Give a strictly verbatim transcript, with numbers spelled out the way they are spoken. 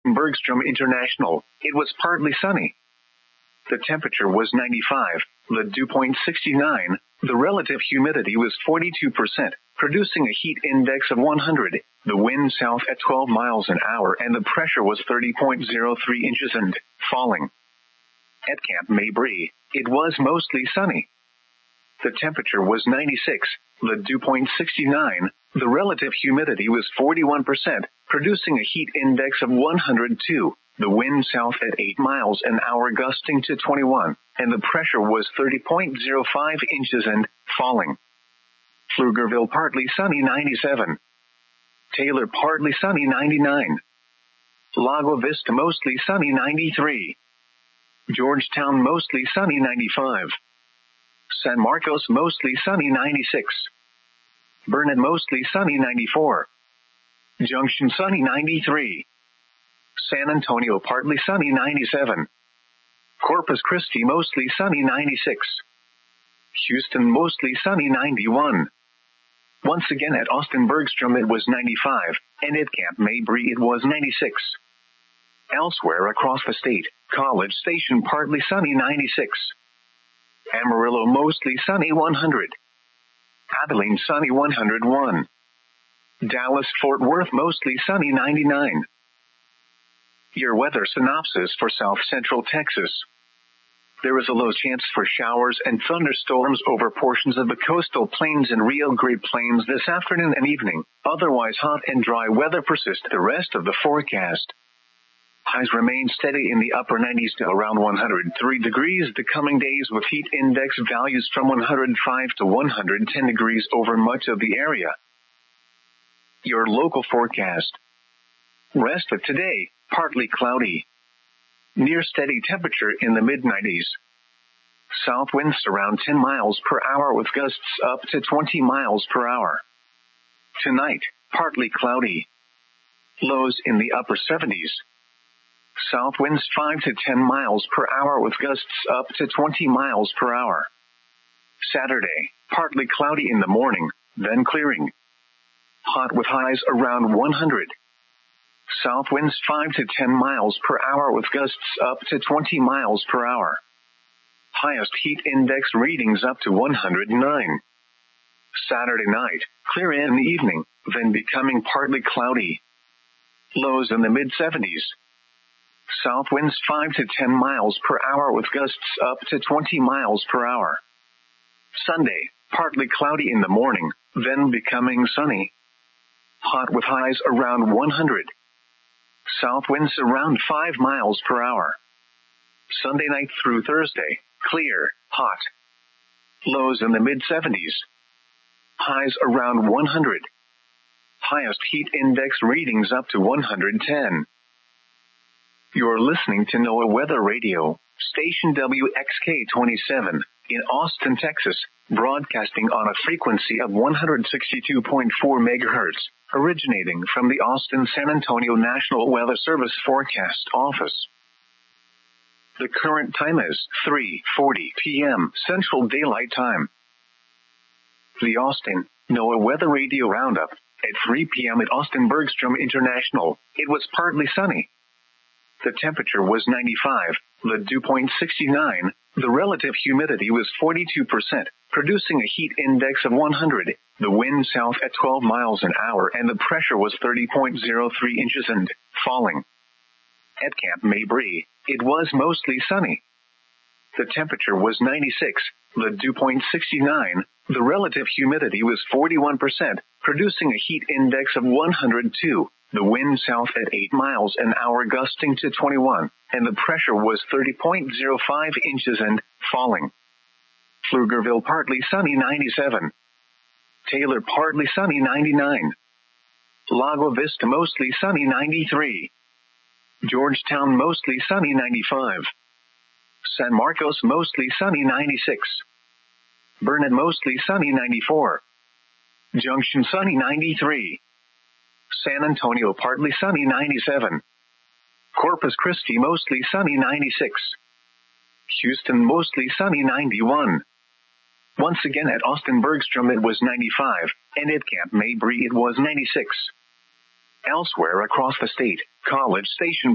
Austin Bergstrom International, it was partly sunny. The temperature was ninety-five, the dew point sixty-nine, the relative humidity was forty-two percent, producing a heat index of one hundred, the wind south at twelve miles an hour, and the pressure was thirty point zero three inches and falling. At Camp Mabry, it was mostly sunny. The temperature was ninety-six, the dew point sixty-nine, the relative humidity was forty-one percent, producing a heat index of one hundred two, the wind south at eight miles an hour gusting to twenty-one, and the pressure was thirty point zero five inches and falling. Pflugerville partly sunny ninety-seven. Taylor partly sunny ninety-nine. Lago Vista mostly sunny ninety-three. Georgetown mostly sunny ninety-five. San Marcos mostly sunny ninety-six. Burnet mostly sunny ninety-four. Junction sunny ninety-three. San Antonio partly sunny ninety-seven. Corpus Christi mostly sunny ninety-six. Houston mostly sunny ninety-one. Once again at Austin Bergstrom it was ninety-five, and at Camp Mabry it was ninety-six. Elsewhere across the state, College Station partly sunny ninety-six. Amarillo mostly sunny one hundred. Abilene sunny one hundred one. Dallas-Fort Worth mostly sunny ninety-nine. Your weather synopsis for South Central Texas. There is a low chance for showers and thunderstorms over portions of the coastal plains and Rio Grande Plains this afternoon and evening. Otherwise, hot and dry weather persists the rest of the forecast. Highs remain steady in the upper nineties to around one hundred three degrees the coming days, with heat index values from one hundred five to one hundred ten degrees over much of the area. Your local forecast. Rest of today, partly cloudy. Near steady temperature in the mid nineties. South winds around ten miles per hour with gusts up to twenty miles per hour. Tonight, partly cloudy. Lows in the upper seventies. South winds five to ten miles per hour with gusts up to twenty miles per hour. Saturday, partly cloudy in the morning, then clearing. Hot with highs around one hundred. South winds five to ten miles per hour with gusts up to twenty miles per hour. Highest heat index readings up to one hundred nine. Saturday night, clear in the evening, then becoming partly cloudy. Lows in the mid seventies. South winds five to ten miles per hour with gusts up to twenty miles per hour. Sunday, partly cloudy in the morning, then becoming sunny. Hot with highs around one hundred. South winds around five miles per hour. Sunday night through Thursday, clear, hot. Lows in the mid seventies. Highs around one hundred. Highest heat index readings up to one hundred ten. You're listening to NOAA Weather Radio, station W X K twenty-seven, in Austin, Texas, broadcasting on a frequency of one hundred sixty-two point four megahertz, originating from the Austin-San Antonio National Weather Service Forecast Office. The current time is three forty p.m. Central Daylight Time. The Austin NOAA Weather Radio Roundup. At three p.m. at Austin Bergstrom International, it was partly sunny. The temperature was ninety-five, the dew point sixty-nine, the relative humidity was forty-two percent, producing a heat index of one hundred, the wind south at twelve miles an hour, and the pressure was thirty point zero three inches and falling. At Camp Mabry, it was mostly sunny. The temperature was ninety-six, the dew point sixty-nine, the relative humidity was forty-one percent, producing a heat index of one hundred two. The wind south at eight miles an hour gusting to twenty-one, and the pressure was thirty point zero five inches and falling. Pflugerville partly sunny ninety-seven. Taylor partly sunny ninety-nine. Lago Vista mostly sunny ninety-three. Georgetown mostly sunny ninety-five. San Marcos mostly sunny ninety-six. Burnet mostly sunny ninety-four. Junction sunny ninety-three. San Antonio partly sunny ninety-seven. Corpus Christi mostly sunny ninety-six. Houston mostly sunny ninety-one. Once again at Austin Bergstrom it was ninety-five, and at Camp Mabry it was ninety-six. Elsewhere across the state, College Station